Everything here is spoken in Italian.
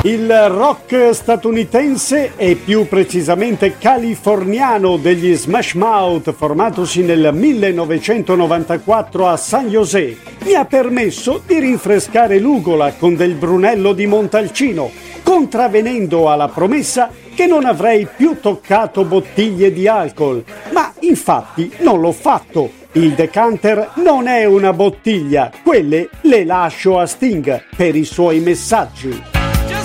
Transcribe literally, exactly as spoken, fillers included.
Il rock statunitense e più precisamente californiano degli Smash Mouth, formatosi nel millenovecentonovantaquattro a San José, mi ha permesso di rinfrescare l'ugola con del Brunello di Montalcino, contravvenendo alla promessa che non avrei più toccato bottiglie di alcol. Ma infatti non l'ho fatto. Il decanter non è una bottiglia, quelle le lascio a Sting per i suoi messaggi.